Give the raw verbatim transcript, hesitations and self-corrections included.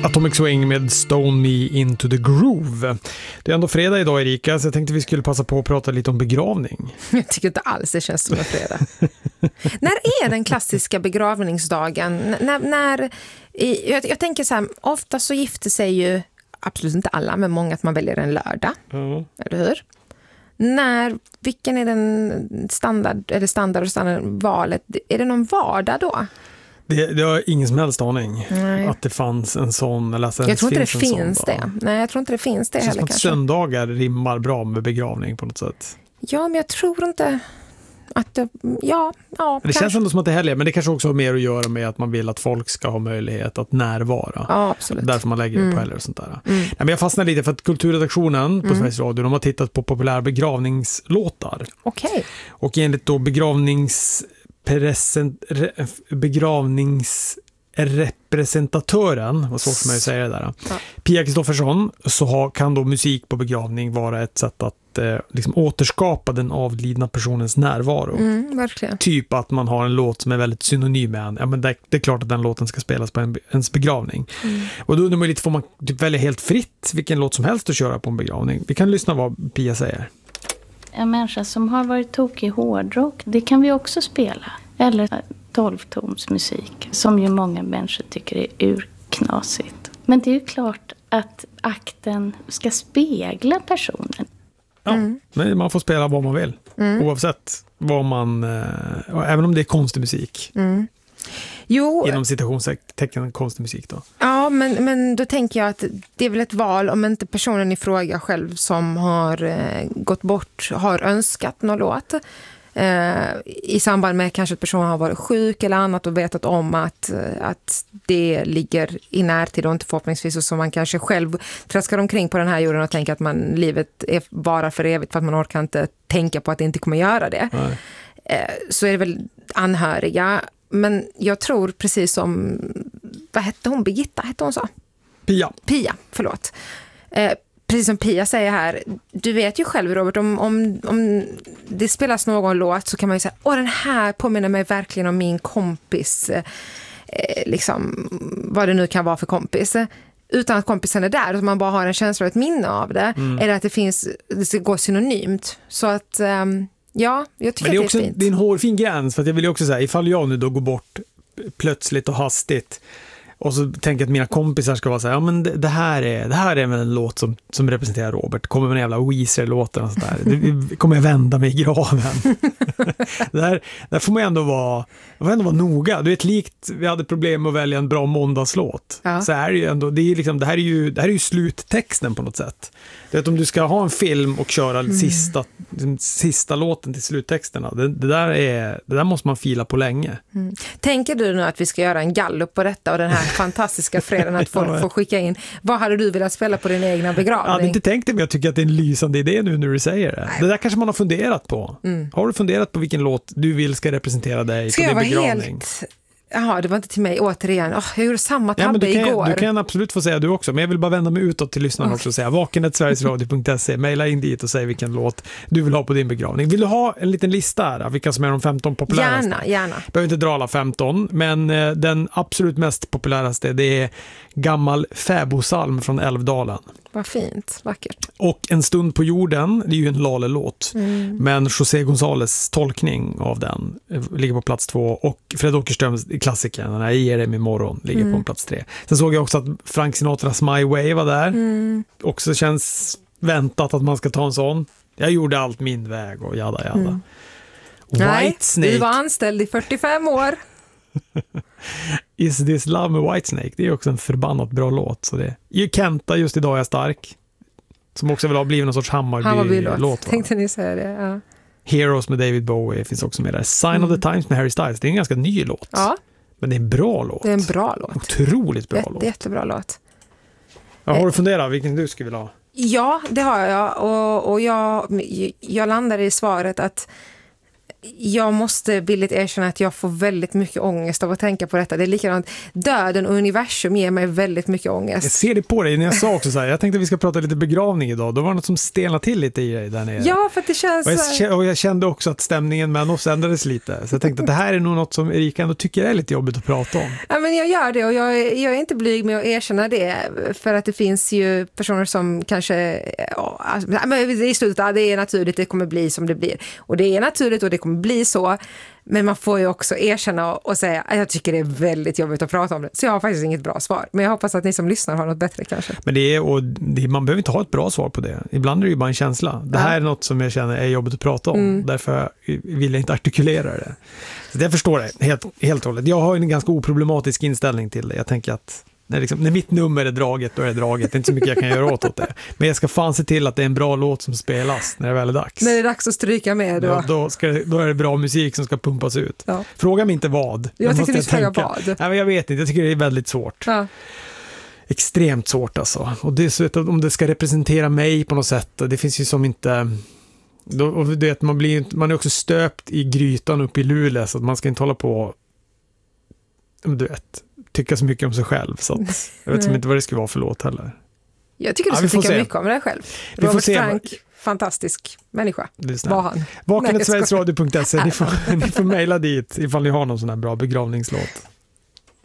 Atomic Swing med Stone Me Into the Groove. Det är ändå fredag idag, Erika, så jag tänkte vi skulle passa på att prata lite om begravning. Jag tycker inte alls det känns som en fredag. När är den klassiska begravningsdagen? N- när, när, i, jag, jag tänker så här, ofta så gifter sig ju, absolut inte alla, men många att man väljer en lördag. Mm. Eller hur? När, vilken är den standard, eller standard och standardvalet? Är det någon vardag då? Det, det har ingen som helst aning. Nej. Att det fanns en sån, eller att Jag tror inte det finns, finns det. Sån, Nej, jag tror inte det finns det, det heller kanske. Söndagar rimmar bra med begravning på något sätt. Ja, men jag tror inte att det, ja, ja. Det känns ändå som att det är helger, men det kanske också har mer att göra med att man vill att folk ska ha möjlighet att närvara. Ja, absolut. Därför man lägger det mm. på helger och sånt där. Mm. Mm. Nej, men jag fastnar lite för att kulturredaktionen på Mm. Sveriges Radio, de har tittat på populära begravningslåtar. Okej. Okay. Och enligt då begravnings present, re, begravnings representatören, vad svårt för mig att säga det där. Ja. Pia Kristoffersson, så ha, kan då musik på begravning vara ett sätt att eh, liksom återskapa den avlidna personens närvaro. Mm, verkligen. Typ att man har en låt som är väldigt synonym med en. Ja, men det, det är klart att den låten ska spelas på en, ens begravning. Mm. Och då undrar man lite, får man typ välja helt fritt vilken låt som helst att köra på en begravning? Vi kan lyssna vad Pia säger. En människa som har varit tokig hårdrock, det kan vi också spela. Eller tolvtonsmusik, som ju många människor tycker är urknasigt. Men det är ju klart att akten ska spegla personen. Ja, mm. men man får spela vad man vill. Mm. Oavsett vad man, äh, även om det är konstig musik. Mm. Jo. Inom citationstecken konstig musik då. Ja, men, men då tänker jag att det är väl ett val om inte personen i fråga själv som har eh, gått bort har önskat någon låt. Eh, i samband med kanske att personen har varit sjuk eller annat och vetat om att, att det ligger i närtid och inte förhoppningsvis, och så man kanske själv traskar omkring på den här jorden och tänker att man, livet är bara för evigt för att man orkar inte tänka på att det inte kommer göra det. Eh, så är det väl anhöriga. Men jag tror precis som, vad hette hon? Birgitta hette hon så? Pia. Pia, förlåt. Eh, precis som Pia säger här, du vet ju själv, Robert, om, om, om det spelas någon låt så kan man ju säga, åh, den här påminner mig verkligen om min kompis, eh, liksom, vad det nu kan vara för kompis. Utan att kompisen är där, och man bara har en känsla och ett minne av det, mm. eller att det finns, det ska gå synonymt. Så att, eh, ja, jag tycker men det är att också, det är fint. Det är en hårfin gräns, för att jag vill ju också säga, ifall jag nu då går bort plötsligt och hastigt, och så tänker jag att mina kompisar ska vara så här, ja men det, det här är det här är väl en låt som, som representerar Robert. Kommer med en jävla Weezer-låten och sådär. Det kommer jag vända mig i graven. det där, där får man ändå vara, man får ändå vara noga. Du vet, likt vi hade problem med att välja en bra måndagslåt. Ja. Så är det ju ändå, det är liksom, det här är ju, det här är ju sluttexten på något sätt. Det är att om du ska ha en film och köra mm. sista, liksom, sista låten till sluttexterna, det, det, där är, det där måste man fila på länge. Mm. Tänker du nu att vi ska göra en gallup på detta och den här fantastiska fredagen att folk får skicka in, vad hade du velat spela på din egna begravning? Jag hade inte tänkt det, men jag tycker att det är en lysande idé nu när du säger det. Det där kanske man har funderat på. Mm. Har du funderat på vilken låt du vill ska representera dig ska på din begravning? Helt... Jaha, det var inte till mig återigen. Oh, jag gjorde samma tabbe ja, men du kan, igår. Du kan absolut få säga du också, men jag vill bara vända mig utåt till lyssnarna okay. också och säga vaken at sverigesradio punkt se, mejla in dit och säg vilken låt du vill ha på din begravning. Vill du ha en liten lista här, vilka som är de femton populäraste? Gärna, gärna. Behöver inte dra alla femton, men eh, den absolut mest populäraste, det är Gammal fäbosalm från Älvdalen. Vad fint, vackert. Och En stund på jorden, det är ju en Lale-låt. Mm. Men José González tolkning av den ligger på plats två. Och Fred Åkerströms klassikern, den här I är det med morgon, ligger mm. på plats tre. Sen såg jag också att Frank Sinatras My Way var där. Mm. Också känns väntat att man ska ta en sån. Jag gjorde allt min väg och jada jada. Mm. White Nej, Snake. Du var anställd i fyrtiofem år. Is This Love med Whitesnake, det är också en förbannat bra låt. Så det är Kenta, Just idag är jag stark, som också vill ha blivit någon sorts Hammarby-låt. Tänkte ni säga det, ja. Heroes med David Bowie finns också med där. Sign mm. of the Times med Harry Styles, det är en ganska ny låt. Ja. Men det är en bra låt. Det är en bra låt. Otroligt bra Jätte, låt. Jättebra låt. Ja, har du funderat vilken du skulle vilja ha? Ja, det har jag. Och, och jag, jag landar i svaret att jag måste billigt erkänna att jag får väldigt mycket ångest av att tänka på detta. Det är likadant. Döden och universum ger mig väldigt mycket ångest. Jag ser det på dig när jag sa också så här, jag tänkte att vi ska prata lite begravning idag. Då var det något som stelnade till lite i dig där nere. Ja, för att det känns... Och jag, och jag kände också att stämningen mellan oss ändrades lite. Så jag tänkte att det här är nog något som Erika ändå tycker är lite jobbigt att prata om. Ja, men jag gör det och jag är, jag är inte blyg med att erkänna det. För att det finns ju personer som kanske... Ja, alltså, men i slutet, ja, det är naturligt, det kommer bli som det blir. Och det är naturligt och det kommer bli så. Men man får ju också erkänna och säga att jag tycker det är väldigt jobbigt att prata om det. Så jag har faktiskt inget bra svar. Men jag hoppas att ni som lyssnar har något bättre kanske. Men det är, och det, man behöver inte ha ett bra svar på det. Ibland är det ju bara en känsla. Det här ja. är något som jag känner är jobbigt att prata om. Mm. Därför vill jag inte artikulera det. Så jag förstår det helt, helt och hållet. Jag har en ganska oproblematisk inställning till det. Jag tänker att när, liksom, när mitt nummer är draget, då är det draget. Det är inte så mycket jag kan göra åt det. Men jag ska fan se till att det är en bra låt som spelas när det väl är dags. När det är dags att stryka med då. Ja, då, ska, då är det bra musik som ska pumpas ut. Ja. Fråga mig inte vad. Jag tycker du ska fråga vad. Nej, men jag vet inte, jag tycker det är väldigt svårt. Ja. Extremt svårt alltså. Och det är så att om det ska representera mig på något sätt, det finns ju som inte... Då, och det, man, blir, man är också stöpt i grytan upp i Luleå, så att man ska inte hålla på... Du vet... tycka så mycket om sig själv, så att jag vet inte vad det ska vara för låt heller. Jag tycker du ska ja, tycka se. mycket om dig själv. Vi Robert se. Frank, fantastisk människa. Var han. Vaken at sveriges radio punkt se. Ni får, ni får mejla dit ifall ni har någon sån här bra begravningslåt.